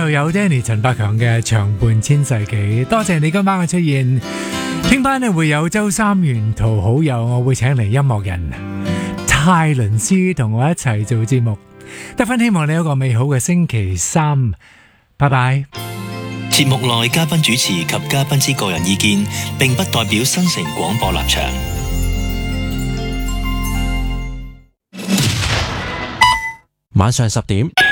有 Danny 陳百強嘅長伴千世紀。多謝你今晚嘅出現。聽晚呢會有周三沿途好友，我會請嚟音樂人泰倫斯同我一齊做節目。得分，希望你有個美好嘅星期三，拜拜。 節目內嘉賓主持及嘉賓之個人意見，並不代表新城廣播立場。 晚上10點